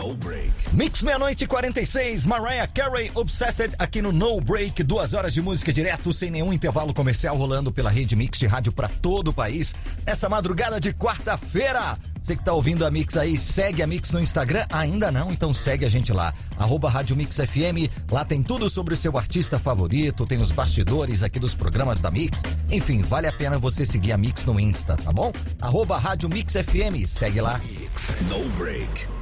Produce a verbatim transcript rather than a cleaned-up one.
No Break. Mix meia-noite e quarenta e seis, Mariah Carey, Obsessed, aqui no No Break. Duas horas de música direto, sem nenhum intervalo comercial, rolando pela rede Mix de rádio pra todo o país. Essa madrugada de quarta-feira. Você que tá ouvindo a Mix aí, segue a Mix no Instagram? Ainda não? Então segue a gente lá, arroba Rádio Mix F M. Lá tem tudo sobre o seu artista favorito, tem os bastidores aqui dos programas da Mix. Enfim, vale a pena você seguir a Mix no Insta, tá bom? Arroba Rádio Mix F M, segue lá. Mix No Break.